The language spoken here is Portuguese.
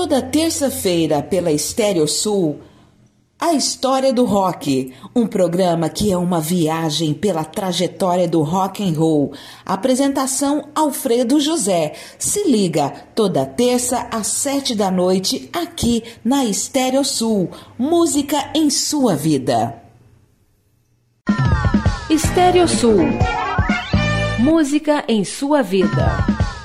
Toda terça-feira pela Estéreo Sul, A História do Rock, um programa que é uma viagem pela trajetória do rock and roll. Apresentação Alfredo José. Se liga, toda terça às 7 da noite, aqui na Estéreo Sul. Música em sua vida. Estéreo Sul. Música em sua vida.